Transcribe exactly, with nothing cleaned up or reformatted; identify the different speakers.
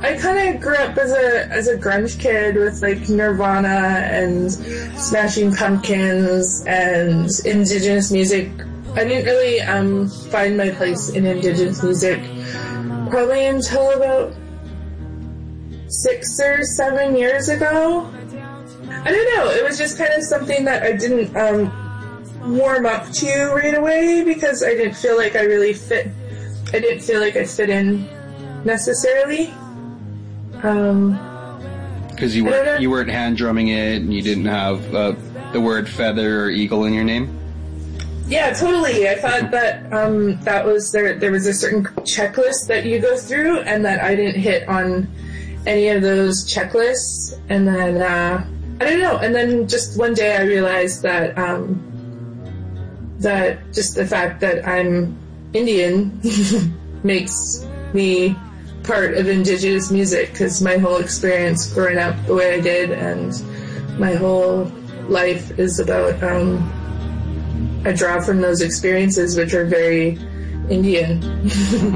Speaker 1: I kind of grew up as a as a grunge kid with like Nirvana and Smashing Pumpkins and indigenous music. I didn't really um, find my place in indigenous music probably until about six or seven years ago. I don't know. It was just kind of something that I didn't um, warm up to right away because I didn't feel like I really fit. I didn't feel like I fit in necessarily. Um,
Speaker 2: because you weren't you weren't hand drumming it, and you didn't have uh, the word feather or eagle in your name.
Speaker 1: Yeah, totally. I thought that um, that was there. There was a certain checklist that you go through, and that I didn't hit on any of those checklists. And then uh, I don't know. And then just one day I realized that um, that just the fact that I'm Indian makes me part of indigenous music, because my whole experience growing up the way I did, and my whole life is about. Um, I draw from those experiences, which are very Indian.